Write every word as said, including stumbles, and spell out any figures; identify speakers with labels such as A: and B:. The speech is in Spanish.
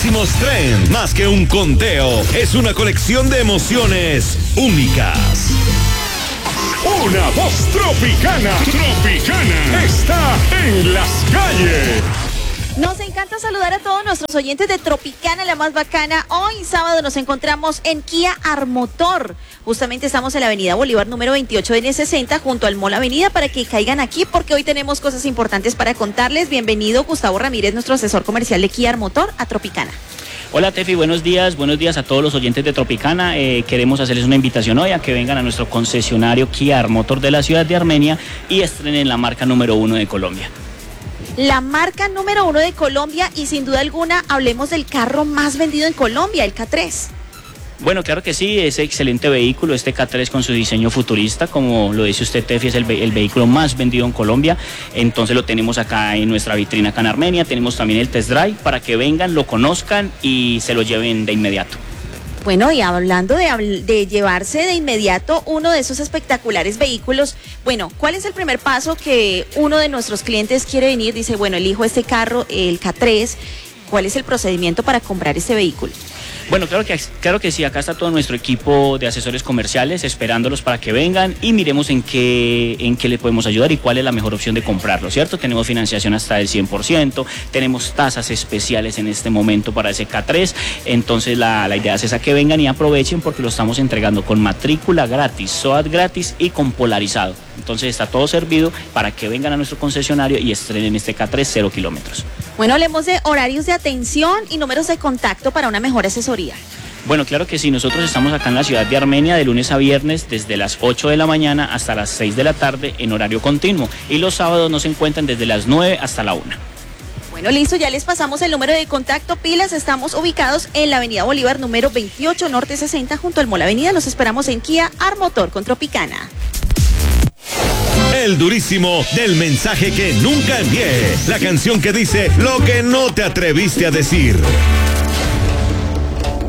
A: Durísimos Trend, más que un conteo, es una colección de emociones únicas.
B: Una voz tropicana, tropicana, está en las calles.
C: Nos encanta saludar a todos nuestros oyentes de Tropicana, la más bacana. Hoy sábado nos encontramos en Kia Armotor. Justamente estamos en la avenida Bolívar número veintiocho N sesenta junto al Mall Avenida para que caigan aquí porque hoy tenemos cosas importantes para contarles. Bienvenido Gustavo Ramírez, nuestro asesor comercial de Kia Armotor, a Tropicana.
D: Hola Tefi, buenos días, buenos días a todos los oyentes de Tropicana. Eh, queremos hacerles una invitación hoy a que vengan a nuestro concesionario Kia Armotor de la ciudad de Armenia y estrenen la marca número uno de Colombia.
C: La marca número uno de Colombia y sin duda alguna hablemos del carro más vendido en Colombia, el K tres.
D: Bueno, claro que sí, es excelente vehículo, este K tres con su diseño futurista, como lo dice usted Tefi, es el, ve el vehículo más vendido en Colombia, entonces lo tenemos acá en nuestra vitrina acá en Armenia, tenemos también el test drive para que vengan, lo conozcan y se lo lleven de inmediato.
C: Bueno, y hablando de, de llevarse de inmediato uno de esos espectaculares vehículos, bueno, ¿cuál es el primer paso que uno de nuestros clientes quiere venir? Dice, bueno, elijo este carro, el K tres, ¿cuál es el procedimiento para comprar este vehículo?
D: Bueno, claro que, claro que sí, acá está todo nuestro equipo de asesores comerciales esperándolos para que vengan y miremos en qué, en qué le podemos ayudar y cuál es la mejor opción de comprarlo, ¿cierto? Tenemos financiación hasta del cien por ciento, tenemos tasas especiales en este momento para ese K tres, entonces la, la idea es esa, que vengan y aprovechen porque lo estamos entregando con matrícula gratis, S O A T gratis y con polarizado. Entonces está todo servido para que vengan a nuestro concesionario y estrenen este K tres cero kilómetros.
C: Bueno, hablemos de horarios de atención y números de contacto para una mejor asesoría.
D: Bueno, claro que sí, nosotros estamos acá en la ciudad de Armenia de lunes a viernes desde las ocho de la mañana hasta las seis de la tarde en horario continuo y los sábados nos encuentran desde las nueve hasta la una.
C: Bueno, listo, ya les pasamos el número de contacto, pilas, estamos ubicados en la avenida Bolívar número veintiocho Norte sesenta junto al Mall Avenida, los esperamos en Kia Armotor con Tropicana.
A: El durísimo del mensaje que nunca envié, la canción que dice lo que no te atreviste a decir.